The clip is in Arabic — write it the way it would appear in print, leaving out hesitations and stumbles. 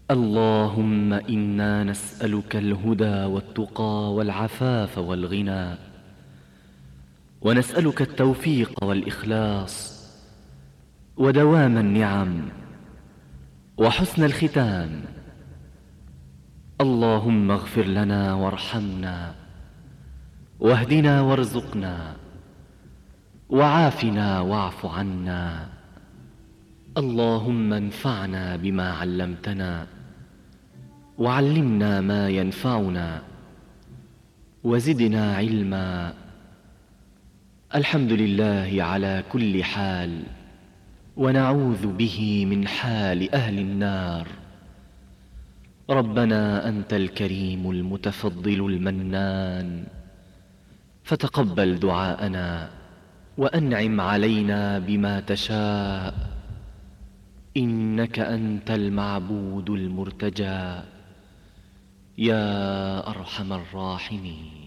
اللهم إنا نسألك الهدى والتقى والعفاف والغنى، ونسألك التوفيق والإخلاص ودوام النعم وحسن الختام. اللهم اغفر لنا وارحمنا واهدنا وارزقنا وعافنا واعف عنا. اللهم انفعنا بما علمتنا وعلمنا ما ينفعنا وزدنا علما. الحمد لله على كل حال، ونعوذ به من حال أهل النار. ربنا أنت الكريم المتفضل المنان، فتقبل دعاءنا وأنعم علينا بما تشاء، إنك أنت المعبود المرتجى يا أرحم الراحمين.